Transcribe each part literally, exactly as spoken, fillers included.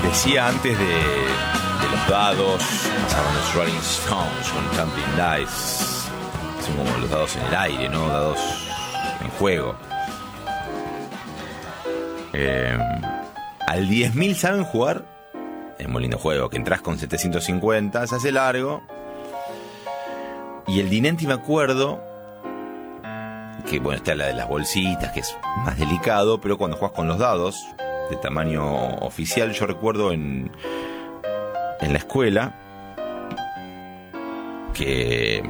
decía antes de, de los dados, pasaban los Rolling Stones con Jumping Dice. Son como los dados en el aire, ¿no? Dados en juego. Eh, al diez mil, ¿saben jugar? Es muy lindo juego, que entras con setecientos cincuenta, se hace largo. Y el Dinenti, me acuerdo que, bueno, está la de las bolsitas, que es más delicado, pero cuando juegas con los dados de tamaño oficial, yo recuerdo en, en la escuela que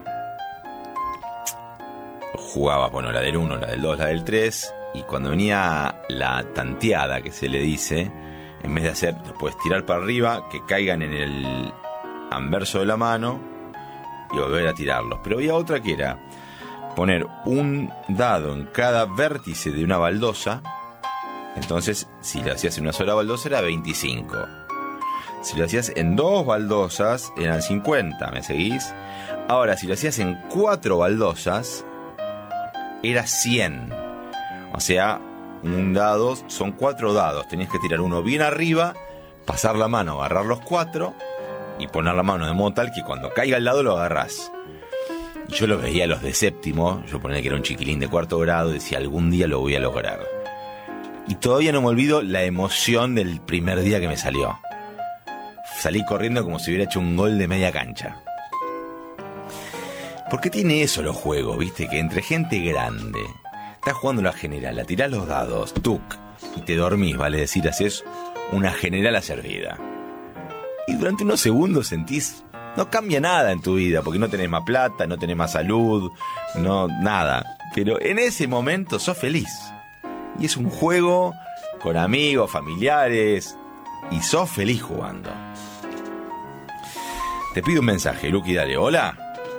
jugaba, bueno, la del uno, la del dos, la del tres, y cuando venía la tanteada, que se le dice, en vez de hacer, los puedes tirar para arriba, que caigan en el anverso de la mano y volver a tirarlos. Pero había otra que era poner un dado en cada vértice de una baldosa. Entonces, si lo hacías en una sola baldosa era veinticinco. Si lo hacías en dos baldosas eran cincuenta, ¿me seguís? Ahora, si lo hacías en cuatro baldosas era cien. O sea, un dado son cuatro dados. Tenías que tirar uno bien arriba, pasar la mano, agarrar los cuatro y poner la mano de modo tal que cuando caiga al lado lo agarrás. Yo lo veía a los de séptimo, yo ponía que era un chiquilín de cuarto grado, y decía, algún día lo voy a lograr. Y todavía no me olvido la emoción del primer día que me salió. Salí corriendo como si hubiera hecho un gol de media cancha. ¿Por qué tiene eso los juegos, viste? Que entre gente grande, estás jugando la general, la tirás los dados, tuc, y te dormís, vale decir, haces una general a servida. Y durante unos segundos sentís, no cambia nada en tu vida, porque no tenés más plata, no tenés más salud, no, nada. Pero en ese momento sos feliz. Y es un juego con amigos, familiares, y sos feliz jugando. Te pido un mensaje, Luqui, dale, hola.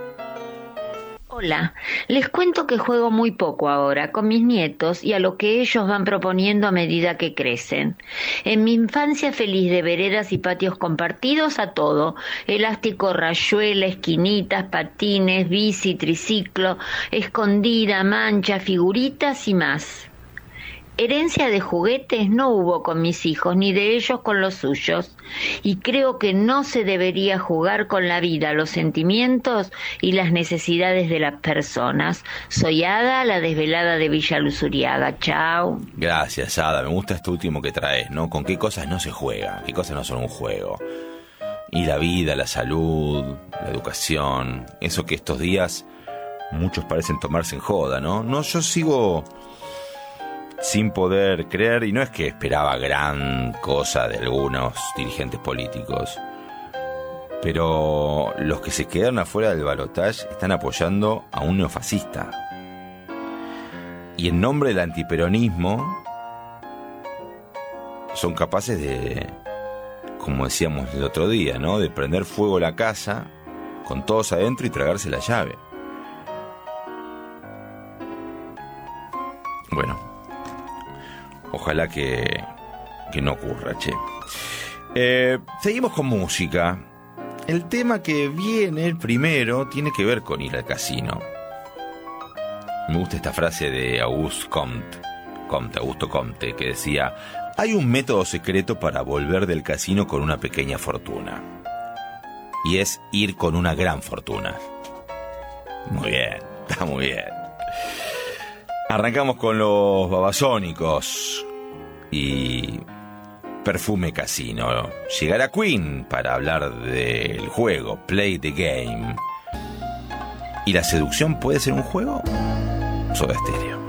Hola, les cuento que juego muy poco ahora con mis nietos y a lo que ellos van proponiendo a medida que crecen. En mi infancia feliz de veredas y patios compartidos a todo, elástico, rayuela, esquinitas, patines, bici, triciclo, escondida, mancha, figuritas y más. Herencia de juguetes no hubo con mis hijos, ni de ellos con los suyos, y creo que no se debería jugar con la vida, los sentimientos y las necesidades de las personas. Soy Ada, la desvelada de Villa Luzuriaga. Chao. Gracias, Ada, me gusta esto último que traes, ¿no? Con qué cosas no se juega, qué cosas no son un juego. Y la vida, la salud, la educación, eso que estos días muchos parecen tomarse en joda, ¿no? No, yo sigo sin poder creer, y no es que esperaba gran cosa de algunos dirigentes políticos, pero los que se quedaron afuera del balotaje están apoyando a un neofascista. Y en nombre del antiperonismo son capaces de, como decíamos el otro día, ¿no?, de prender fuego la casa con todos adentro y tragarse la llave. Bueno, ojalá que, que no ocurra, che. Eh, seguimos con música. El tema que viene, el primero, tiene que ver con ir al casino. Me gusta esta frase de Auguste Comte, Comte, Augusto Comte, que decía: hay un método secreto para volver del casino con una pequeña fortuna. Y es ir con una gran fortuna. Muy bien, está muy bien. Arrancamos con los Babasónicos y Perfume Casino. Llegará Queen para hablar del juego Play the Game. ¿Y la seducción puede ser un juego? Soda Stereo.